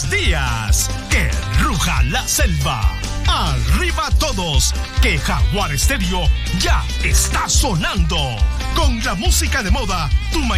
buenos días. Que ruja la selva. Arriba todos, que Jaguar Estéreo ya está sonando. Con la música de moda, tu